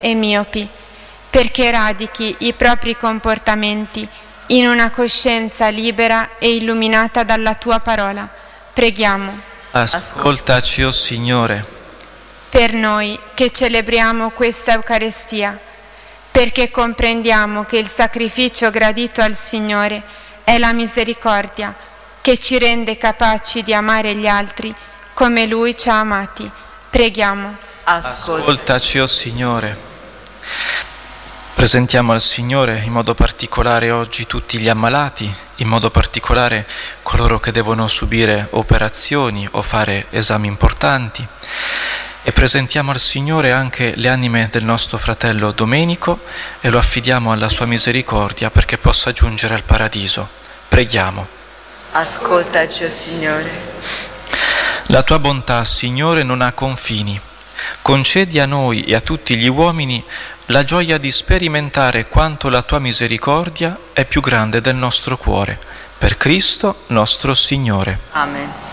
e miopi, perché radichi i propri comportamenti in una coscienza libera e illuminata dalla tua parola. Preghiamo. Ascoltaci, o Signore. Per noi che celebriamo questa Eucaristia, perché comprendiamo che il sacrificio gradito al Signore è la misericordia che ci rende capaci di amare gli altri come Lui ci ha amati. Preghiamo. Ascoltaci, o Signore. Presentiamo al Signore in modo particolare oggi tutti gli ammalati, in modo particolare coloro che devono subire operazioni o fare esami importanti, e presentiamo al Signore anche le anime del nostro fratello Domenico e lo affidiamo alla sua misericordia perché possa giungere al paradiso. Preghiamo. Ascoltaci, o Signore. La tua bontà, Signore, non ha confini. Concedi a noi e a tutti gli uomini la gioia di sperimentare quanto la tua misericordia è più grande del nostro cuore. Per Cristo nostro Signore. Amen.